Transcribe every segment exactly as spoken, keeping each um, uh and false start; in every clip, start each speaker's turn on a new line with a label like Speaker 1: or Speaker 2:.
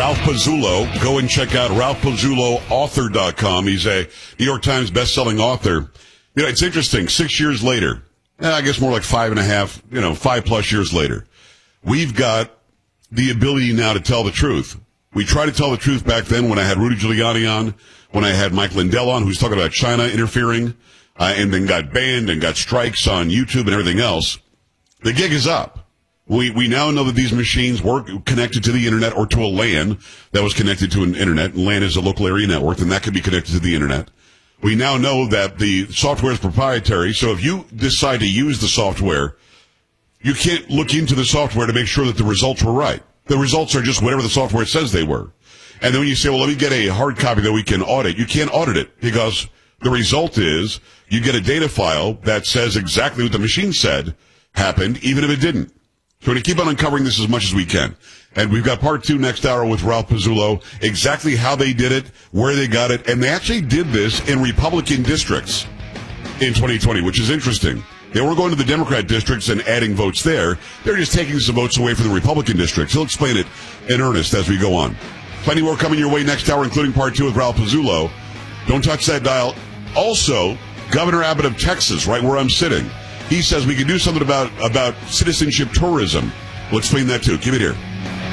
Speaker 1: Ralph Pizzullo. Go and check out ralph pizzullo author dot com. He's a New York Times best-selling author. You know, it's interesting. Six years later, eh, I guess more like five and a half, you know, five-plus years later, we've got the ability now to tell the truth. We tried to tell the truth back then when I had Rudy Giuliani on, when I had Mike Lindell on, who's talking about China interfering, uh, and then got banned and got strikes on YouTube and everything else. The gig is up. We we now know that these machines were connected to the internet or to a LAN that was connected to an internet. LAN is a local area network, and that could be connected to the internet. We now know that the software is proprietary, so if you decide to use the software, you can't look into the software to make sure that the results were right. The results are just whatever the software says they were. And then when you say, well, let me get a hard copy that we can audit, you can't audit it because the result is you get a data file that says exactly what the machine said happened, even if it didn't. So we're going to keep on uncovering this as much as we can. And we've got part two next hour with Ralph Pizzullo, exactly how they did it, where they got it. And they actually did this in Republican districts in twenty twenty, which is interesting. They weren't going to the Democrat districts and adding votes there. They're just taking some votes away from the Republican districts. He'll explain it in earnest as we go on. Plenty more coming your way next hour, including part two with Ralph Pizzullo. Don't touch that dial. Also, Governor Abbott of Texas, right where I'm sitting, he says we can do something about, about citizenship tourism. We'll explain that too. Keep it here.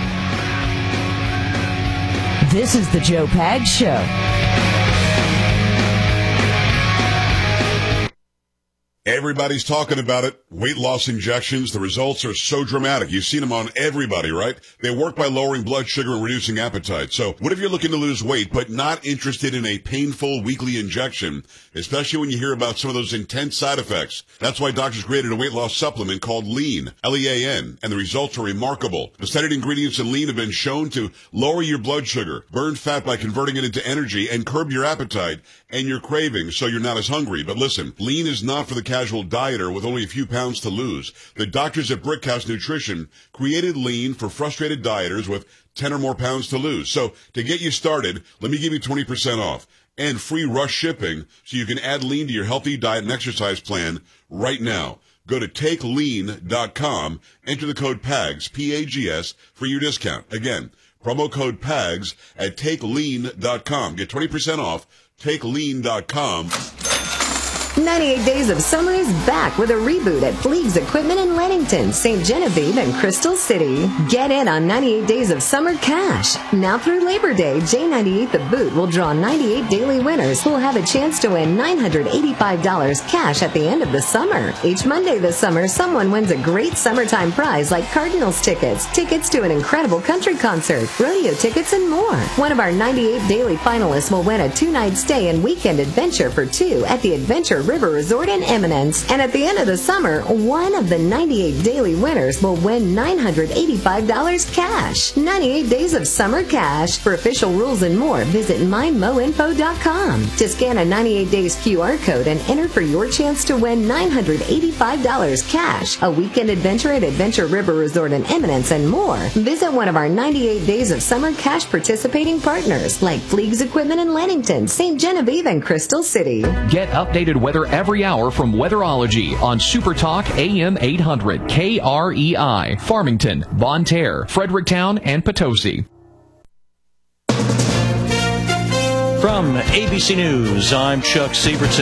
Speaker 2: This is the Joe Pags Show.
Speaker 1: Everybody's talking about it. Weight loss injections. The results are so dramatic. You've seen them on everybody, right? They work by lowering blood sugar and reducing appetite. So what if you're looking to lose weight but not interested in a painful weekly injection, especially when you hear about some of those intense side effects? That's why doctors created a weight loss supplement called Lean, L E A N, and the results are remarkable. The studied ingredients in Lean have been shown to lower your blood sugar, burn fat by converting it into energy, and curb your appetite and your cravings so you're not as hungry. But listen, Lean is not for the casual dieter with only a few pounds to lose. The doctors at Brickhouse Nutrition created Lean for frustrated dieters with ten or more pounds to lose. So to get you started, let me give you twenty percent off and free rush shipping so you can add Lean to your healthy diet and exercise plan right now. Go to take lean dot com, enter the code PAGS, P A G S, for your discount. Again, promo code PAGS at take lean dot com. Get twenty percent off, take lean dot com.
Speaker 3: ninety-eight Days of Summer is back with a reboot at Fleegs Equipment in Leadington, Saint Genevieve, and Crystal City. Get in on ninety-eight Days of Summer cash. Now through Labor Day, J ninety-eight The Boot will draw ninety-eight daily winners who will have a chance to win nine hundred eighty-five dollars cash at the end of the summer. Each Monday this summer, someone wins a great summertime prize like Cardinals tickets, tickets to an incredible country concert, rodeo tickets, and more. One of our ninety-eight daily finalists will win a two-night stay and weekend adventure for two at the Adventure River Resort in Eminence. And at the end of the summer, one of the ninety-eight daily winners will win nine hundred eighty-five dollars cash. ninety-eight Days of Summer cash. For official rules and more, visit my mo info dot com. To scan a ninety-eight Days Q R code and enter for your chance to win nine hundred eighty-five dollars cash, a weekend adventure at Adventure River Resort in Eminence, and more, visit one of our ninety-eight Days of Summer cash participating partners like Fleegs Equipment in Leadington, Saint Genevieve, and Crystal City.
Speaker 4: Get updated weather every hour from Weatherology on Super Talk A M eight hundred K R E I, Farmington, Bonne Terre, Fredericktown, and Potosi.
Speaker 5: From A B C News, I'm Chuck Sievertson.